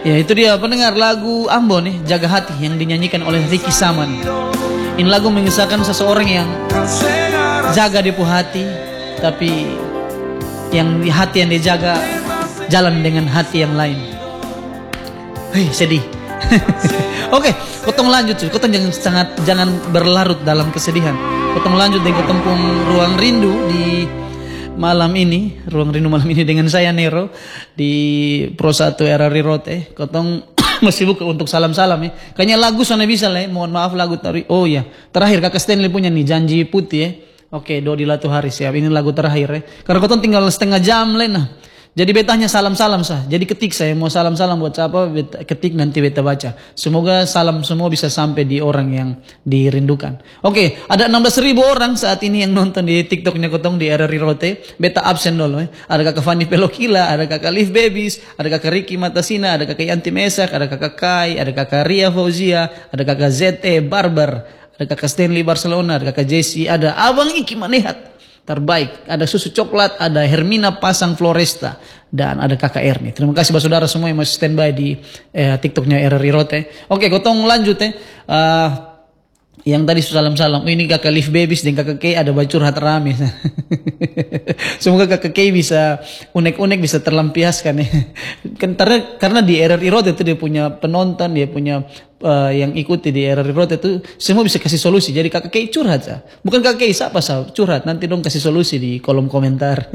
Ya itu dia pendengar lagu Ambo nih, Jaga Hati yang dinyanyikan oleh Ricky Saman. Ini lagu mengisahkan seseorang yang jaga di hati, tapi yang di hati yang dijaga jalan dengan hati yang lain. Hei, sedih. Oke, kotong lanjut cuy. Kotong jangan berlarut dalam kesedihan. Kotong lanjut dengan kotong pun ruang rindu di malam ini, ruang rindu malam ini dengan saya Nero di Pro 1 RRI Rote. Kotong masih buka untuk salam-salam ya. Kayaknya lagu sana bisa lah ya. Mohon maaf lagu tadi. Oh ya, terakhir Kakak Stanley punya nih Janji Putih ya. Oke, Dodi Latu Hari siap. Ini lagu terakhir ya. Karena kotong tinggal setengah jam lena. Jadi betanya salam-salam sah. Jadi ketik saya mau salam-salam buat siapa, ketik nanti beta baca. Semoga salam semua bisa sampai di orang yang dirindukan. Oke, ada 16.000 orang saat ini yang nonton di TikToknya kotong di RRI Rote. Beta absen dulu ya. Ada kakak Fanny Pelokila, ada kakak Liv Babies, ada kakak Ricky Matasina, ada kakak Yanti Mesak, ada kakak Kai, ada kakak Ria Fauzia, ada kakak ZT Barber, ada kakak Stanley Barcelona, ada kakak Jesse, ada Abang Iki Manehat terbaik, ada Susu Coklat, ada Hermina Pasang Floresta, dan ada kakak Erni. Terima kasih saudara semua yang masih standby di TikToknya RRI Rote. Oke, kotong lanjut ya. Yang tadi salam-salam, ini kakak Liv Babies dan kakak Kay ada curhat rame. Semoga kakak Kay bisa unek-unek, bisa terlampiaskan ya. Karena di RRI Rote itu dia punya penonton, dia punya yang ikuti di RRI Rote itu semua bisa kasih solusi. Jadi kakak Kay curhat sah. Bukan kakak Kay siapa sah curhat, nanti dong kasih solusi di kolom komentar.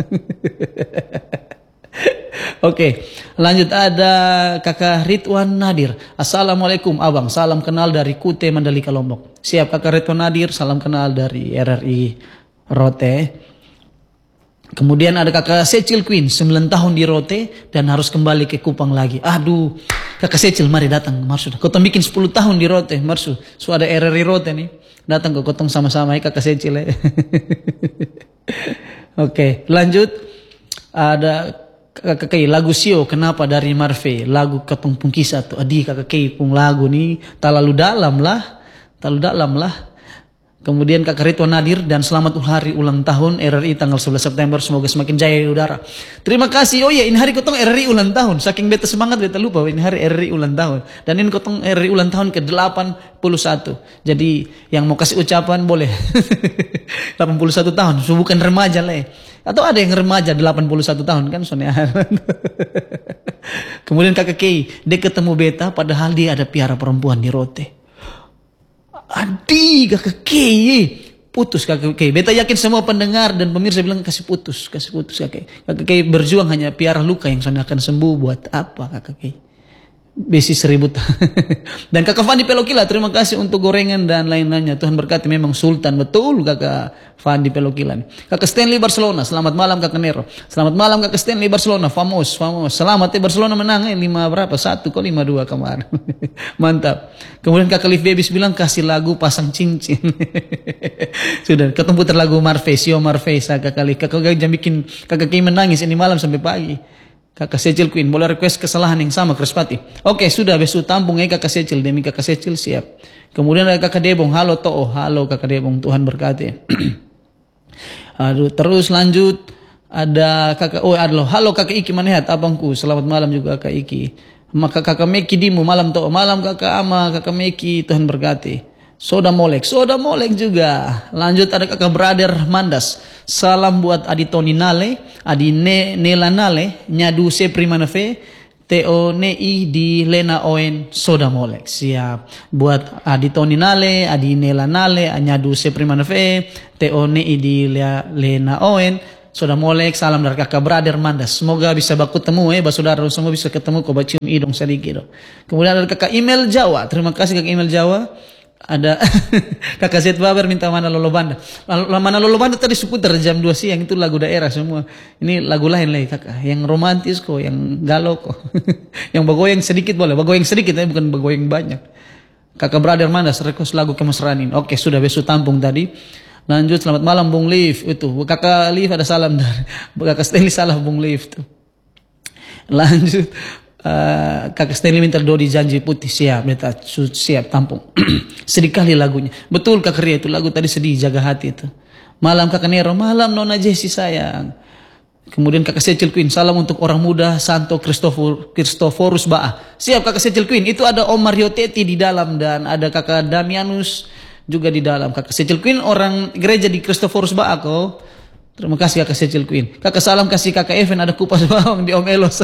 Oke, lanjut ada kakak Ridwan Nadir. Assalamualaikum abang, salam kenal dari Kute Mandalika Lombok. Siap kakak Ridwan Nadir, salam kenal dari RRI Rote. Kemudian ada kakak Secil Queen, 9 tahun di Rote dan harus kembali ke Kupang lagi. Aduh, kakak Secil mari datang, Marsu. Kotong bikin 10 tahun di Rote, Marsu. So ada RRI Rote nih, datang ke kotong sama-sama ya kakak Secil ya. Oke, lanjut ada kakak Kay lagu Sio kenapa dari Marve, lagu ketong pun kisah tuh adi kakak Kay pun lagu nih terlalu dalam lah. Kemudian kakak Ridwan Nadir dan selamat hari ulang tahun RRI tanggal 11 September, semoga semakin jaya di udara. Terima kasih. Oh iya, ini hari kotong RRI ulang tahun, saking beta semangat beta lupa ini hari RRI ulang tahun, dan ini kotong RRI ulang tahun ke 81. Jadi yang mau kasih ucapan boleh. 81 tahun, so bukan remaja lah. Atau ada yang remaja 81 tahun kan soalnya. Kemudian kakak Kay, dia ketemu beta padahal dia ada piara perempuan di Rote. Adi kakak Kay, putus kakak Kay. Beta yakin semua pendengar dan pemirsa bilang kasih putus kakak. Kakak Kay berjuang hanya piara luka yang soalnya akan sembuh. Buat apa kakak Kay? Besi 1000. Dan kakak Fandi Pelokila, terima kasih untuk gorengan dan lain-lainnya. Tuhan berkati, memang sultan betul kakak Fandi Pelokila. Kakak Stanley Barcelona, selamat malam kakak Nero. Selamat malam kakak Stanley Barcelona, famos. Selamat ya Barcelona menang 5 berapa? 1 kok 5-2 kemarin. Mantap. Kemudian kakak Liv Babies bilang kasih lagu Pasang Cincin. Sudah, ketemu putar lagu Marve, Sio Marve, kakak Liv. Kakak jangan bikin kakak Kay menangis ini malam sampai pagi. Kakak Secil Queen, boleh request kesalahan yang sama Krespati. Oke, sudah besok tampung ya kakak Secil, demi kakak Secil siap. Kemudian ada kakak Debong, halo Toh, halo kakak Debong, Tuhan berkati. Aduh, terus lanjut ada kakak, halo kakak Iki Manehat, abangku, selamat malam juga kakak Iki. Maka kakak Meki Dimu, malam Toh, malam kakak Ama, kakak Meki, Tuhan berkati. Soda Molek juga. Lanjut ada kakak Brother Mandas. Salam buat Adi Tony Nale, Adi Nela Nale, Nyadu Seprimanafe, Teo Nei di Lena Owen, Soda Molek. Siap. Buat Adi Tony Nale, Adi Nela Nale, Nyadu Seprimanafe, Teo Nei di Lena Owen, Soda Molek. Salam dari kakak Brother Mandas. Semoga bisa baku temu saudara semua bisa ketemu kau bacium idong sedikit. Kemudian ada kakak Email Jawa. Terima kasih kakak Email Jawa. Ada kakak Z Babar minta Mana Lolo Banda. Mana Lolo Banda tadi seputar jam 2 siang, itu lagu daerah semua. Ini lagu lain lagi kakak, yang romantis kok, yang galau kok. Yang bagoyang sedikit boleh, bagoyang sedikit tapi bukan bagoyang banyak. Kakak Brother Mandas request lagu Kemesraan. Oke, sudah besok tampung tadi. Lanjut, selamat malam Bung Liv. Itu kakak Liv ada salam dari kakak Stanley, salah Bung Liv tuh. Lanjut. Kakak Stanley minta Dodi Janji Putih, siap beta siap tampung. Sedih kali lagunya, betul kakak Ria, itu lagu tadi sedih, Jaga Hati itu. Malam kakak Nero, malam Nona Jessie sayang. Kemudian kakak Secil Queen, salam untuk orang muda Santo Christoforus Ba'a. Siap kakak Secil Queen, itu ada Om Mario Teti di dalam dan ada kakak Damianus juga di dalam. Kakak Secil Queen orang gereja di Christoforus Ba'a kok. Terima kasih kakak Secil Queen. Kakak salam kasih kakak Evan, ada kupas bawang di Om Elos.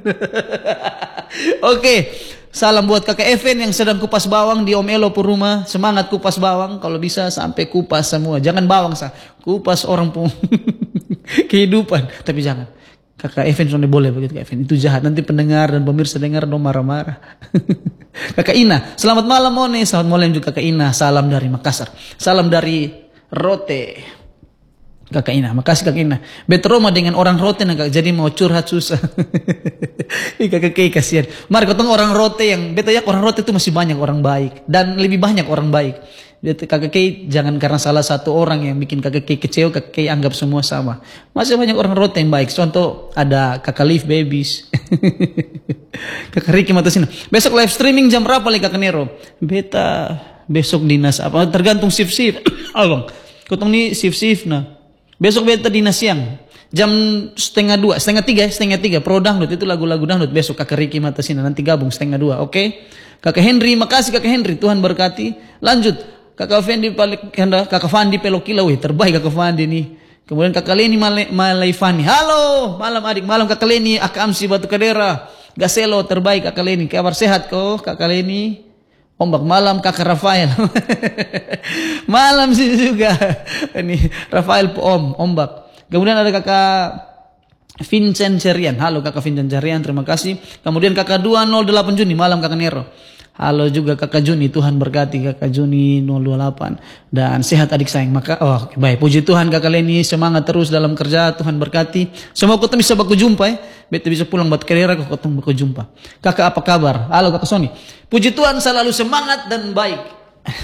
Oke, salam buat kakak Evan yang sedang kupas bawang di Om Elo Puruma. Semangat kupas bawang, kalau bisa sampai kupas semua. Jangan bawang sah, kupas orang pun. Kehidupan, tapi jangan. Kakak Evan soalnya boleh begitu Kak Evan. Itu jahat, nanti pendengar dan pemirsa dengar dong marah-marah. Kakak Ina, selamat malam Mone. Selamat malam juga Kakak Ina. Salam dari Makassar. Salam dari Rote. Kakak Ina, makasih Kakak Ina. Bet Roma dengan orang Rote nak jadi mau curhat susah. Kakak Kei kasihan. Mari ketemu orang Rote yang beta ya, orang Rote itu masih banyak orang baik dan lebih banyak orang baik. Kakak Kei jangan karena salah satu orang yang bikin Kakak Kei kecewa, Kakak Kei anggap semua sama. Masih banyak orang Rote yang baik. Contoh ada Kakak Liv Babies. Kakak Ricky Matasina. Besok live streaming jam berapa lagi Kakak Nero? Beta besok dinas apa? Tergantung shift. Along. Kotong ni shift nah. Besok beta dinas siang. Jam setengah tiga. Pro dangdut itu lagu-lagu dangdut. Besok Kakak Ricky Matasina nanti gabung setengah 2. Oke? Kakak Henry, makasih Kakak Henry. Tuhan berkati. Lanjut. Kakak Fandi Pelokila, wih terbaik Kakak Fandi nih. Kemudian Kakak Leni Malaifani, halo, malam adik, malam Kakak Leni, Akamsi Batu Kadera, Gaselo terbaik Kakak Leni, kabar sehat kok Kakak Leni. Ombak malam Kakak Rafael, malam sih juga, ini Rafael ombak. Kemudian ada Kakak Vincent Cerian, halo Kakak Vincent Cerian, terima kasih. Kemudian Kakak 208 Juni, malam Kakak Nero. Halo juga Kakak Juni, Tuhan berkati Kakak Juni 028 dan sehat adik sayang. Maka baik, puji Tuhan Kakak Leni, semangat terus dalam kerja, Tuhan berkati. Semoga kita bisa baku jumpa ya. Beta bisa pulang buat karera kok ketemu baku jumpa. Kakak apa kabar? Halo Kakak Sony. Puji Tuhan selalu semangat dan baik.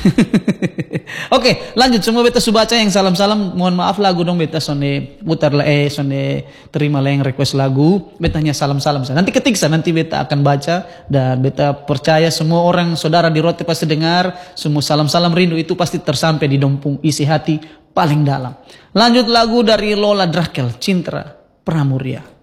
Oke, lanjut semua beta subaca yang salam-salam. Mohon maaf lagu dong beta sonde putar lah sonde terima lah yang request lagu. Beta hanya salam-salam saja. Nanti ketik saja, nanti beta akan baca dan beta percaya semua orang saudara di Rote pasti dengar. Semua salam-salam rindu itu pasti tersampai di dompung isi hati paling dalam. Lanjut lagu dari Lola Drakel, Cintra Pramuria.